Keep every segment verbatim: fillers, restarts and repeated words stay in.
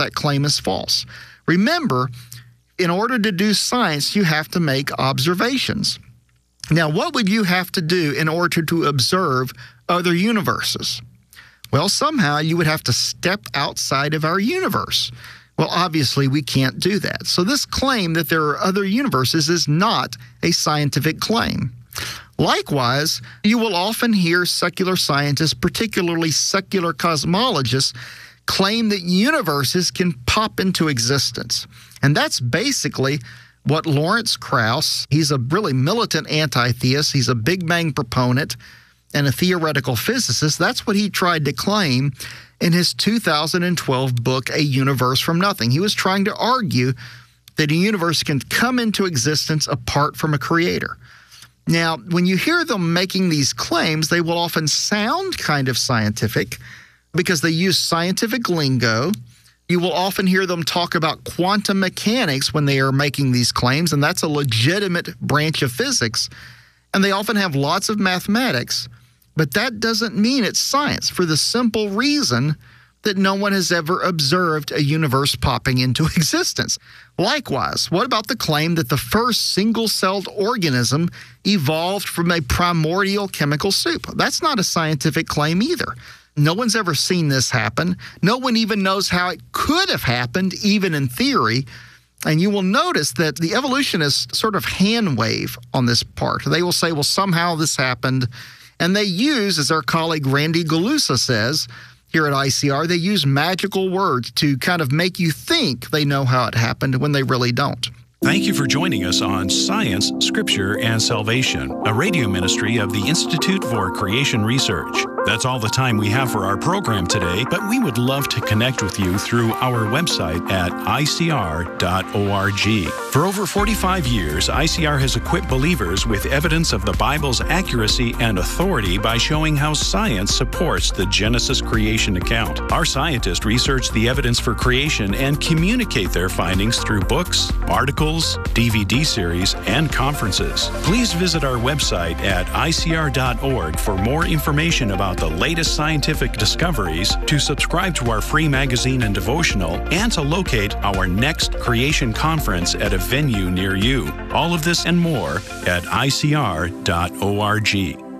that claim is false. Remember, in order to do science, you have to make observations. Now, what would you have to do in order to observe other universes? Well, somehow you would have to step outside of our universe. Well, obviously, we can't do that. So this claim that there are other universes is not a scientific claim. Likewise, you will often hear secular scientists, particularly secular cosmologists, claim that universes can pop into existence. And that's basically what Lawrence Krauss, he's a really militant anti-theist, he's a Big Bang proponent and a theoretical physicist. That's what he tried to claim in his two thousand twelve book, A Universe from Nothing. He was trying to argue that a universe can come into existence apart from a creator. Now, when you hear them making these claims, they will often sound kind of scientific because they use scientific lingo. You will often hear them talk about quantum mechanics when they are making these claims, and that's a legitimate branch of physics. And they often have lots of mathematics, but that doesn't mean it's science for the simple reason that no one has ever observed a universe popping into existence. Likewise, what about the claim that the first single-celled organism evolved from a primordial chemical soup? That's not a scientific claim either. No one's ever seen this happen. No one even knows how it could have happened, even in theory. And you will notice that the evolutionists sort of hand wave on this part. They will say, well, somehow this happened. And they use, as our colleague Randy Galusa says here at I C R, they use magical words to kind of make you think they know how it happened when they really don't. Thank you for joining us on Science, Scripture, and Salvation, a radio ministry of the Institute for Creation Research. That's all the time we have for our program today, but we would love to connect with you through our website at I C R dot org. For over forty-five years, I C R has equipped believers with evidence of the Bible's accuracy and authority by showing how science supports the Genesis creation account. Our scientists research the evidence for creation and communicate their findings through books, articles, D V D series, and conferences. Please visit our website at I C R dot org for more information about the latest scientific discoveries, to subscribe to our free magazine and devotional, and to locate our next creation conference at a venue near you. All of this and more at I C R dot org.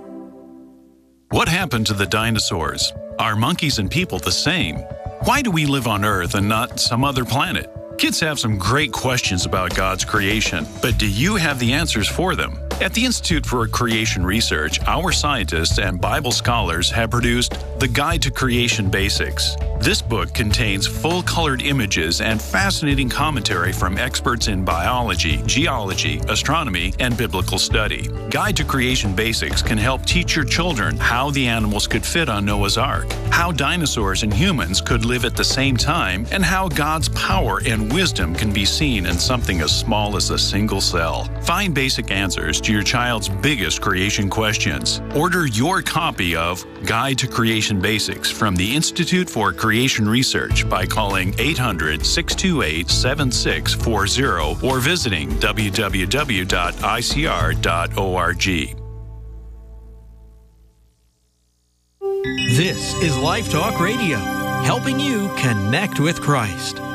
What happened to the dinosaurs? Are monkeys and people the same? Why do we live on Earth and not some other planet? Kids have some great questions about God's creation, but do you have the answers for them? At the Institute for Creation Research, our scientists and Bible scholars have produced The Guide to Creation Basics. This book contains full-colored images and fascinating commentary from experts in biology, geology, astronomy, and biblical study. Guide to Creation Basics can help teach your children how the animals could fit on Noah's Ark, how dinosaurs and humans could live at the same time, and how God's power and wisdom can be seen in something as small as a single cell. Find basic answers to your child's biggest creation questions. Order your copy of Guide to Creation Basics from the Institute for Creation Research by calling eight hundred, six two eight, seven six four zero or visiting w w w dot I C R dot org. This is Life Talk Radio, helping you connect with Christ.